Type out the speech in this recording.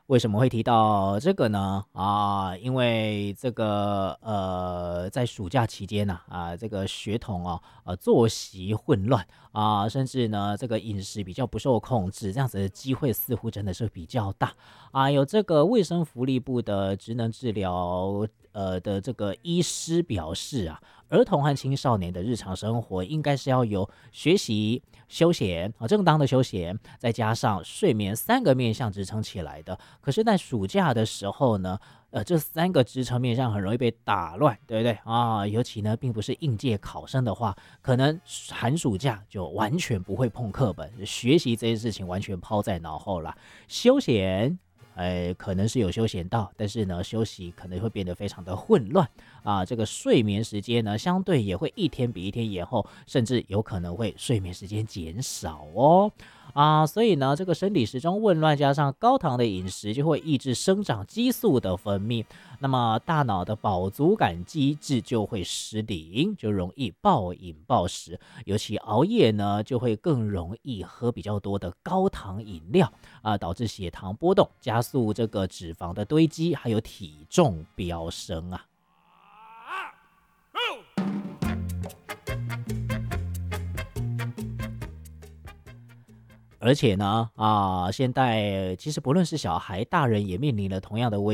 为什么会提到这个呢？因为这个在暑假期间呢，这个学童作息混乱甚至呢这个饮食比较不受控制，这样子的机会似乎真的是比较大有这个卫生福利部的职能治疗的这个医师表示儿童和青少年的日常生活应该是要由学习、休闲正当的休闲，再加上睡眠三个面向支撑起来的。可是，在暑假的时候呢，这三个支撑面向很容易被打乱，对不对尤其呢，并不是应届考生的话，可能寒暑假就完全不会碰课本，学习这件事情完全抛在脑后了。休闲可能是有休闲到，但是呢，休息可能会变得非常的混乱这个睡眠时间呢，相对也会一天比一天延后，甚至有可能会睡眠时间减少所以呢，这个生理时钟紊乱加上高糖的饮食，就会抑制生长激素的分泌，那么大脑的饱足感机制就会失灵，就容易暴饮暴食，尤其熬夜呢，就会更容易喝比较多的高糖饮料导致血糖波动，加速这个脂肪的堆积，还有体重飙升而且呢，现在其实不论是小孩、大人也面临了同样的